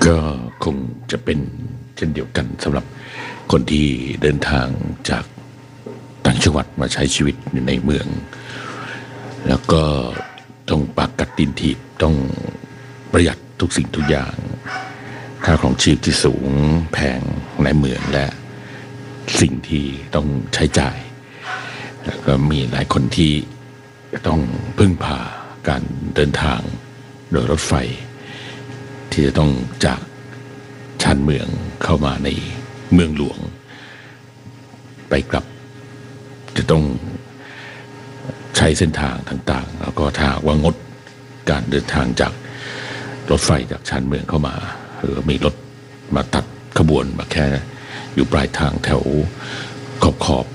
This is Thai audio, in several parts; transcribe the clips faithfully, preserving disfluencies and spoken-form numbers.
ก็คงจะเป็นเช่นเดียวกันสำหรับคนที่เดินทางจากต่างจังหวัดมาใช้ชีวิตในเมืองแล้วก็ต้องปากกัดดินถีบต้องประหยัดทุกสิ่งทุกอย่างค่าของชีพที่สูงแพงในเมืองและสิ่งที่ต้องใช้จ่ายแล้วก็มีหลายคนที่ต้องพึ่งพาการเดินทางโดยรถไฟที่จะต้องจากชานเมืองเข้ามาในเมืองหลวงไปกลับจะต้องใช้เส้นทางต่างๆแล้วก็ถ้าว่างดการเดินทางจากรถไฟจากชานเมืองเข้ามาหรือมีรถมาตัดขบวนมาแค่อยู่ปลายทางแถวขอบขอบ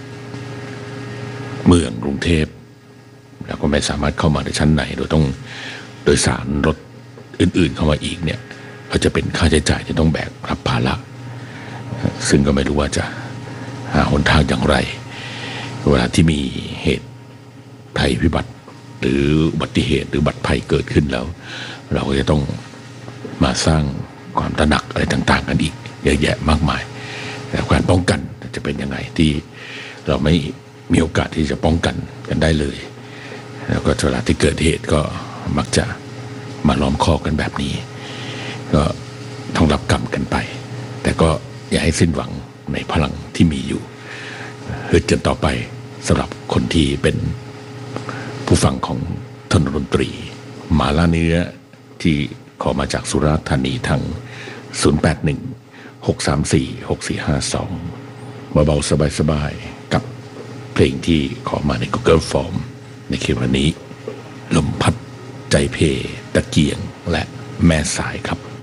เมืองกรุงเทพแล้วก็ไม่สามารถเข้ามาในชั้นไหนโดยต้องโดยสารรถอื่นๆเข้ามาอีกเนี่ยก็จะเป็นค่าใช้จ่ายที่ต้องแบกรับภาระซึ่งก็ไม่รู้ว่าจะหาหนทางอย่างไรเวลาที่มีเหตุภัยพิบัติหรืออุบัติเหตุหรือบัตรภัยเกิดขึ้นแล้วเราก็จะต้องมาสร้างความตระหนักอะไรต่างๆกันอีกเยอะแยะมากมายแต่การป้องกันจะเป็นยังไงที่เราไม่มีโอกาสที่จะป้องกันกันได้เลยแล้วก็เวลาที่เกิดเหตุก็มักจะมาล้อมคอกกันแบบนี้ก็ต้องรับกรรมกันไปแต่ก็อย่าให้สิ้นหวังในพลังที่มีอยู่ฮึดจนต่อไปสำหรับคนที่เป็นผู้ฟังของทนดนตรีหมาล่าเนื้อที่ขอมาจากสุราษฎร์ธานีทางศูนย์ แปด หนึ่ง หก สาม สี่ หก สี่ ห้า สองเบาๆสบายๆกับเพลงที่ขอมาใน Google Form ในคืนวันนี้ลมพัดใจเพตะเกียงและแม่สายครับ